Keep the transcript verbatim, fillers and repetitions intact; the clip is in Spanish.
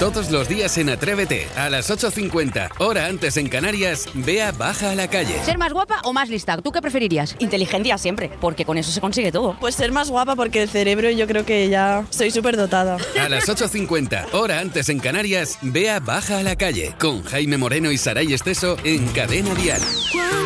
Todos los días en Atrévete, a las ocho cincuenta, hora antes en Canarias, Bea baja a la calle. ¿Ser más guapa o más lista? ¿Tú qué preferirías? Inteligencia siempre, porque con eso se consigue todo. Pues ser más guapa, porque el cerebro yo creo que ya soy súper dotada. A las ocho cincuenta, hora antes en Canarias, Bea baja a la calle, con Jaime Moreno y Saray Esteso en Cadena Dial.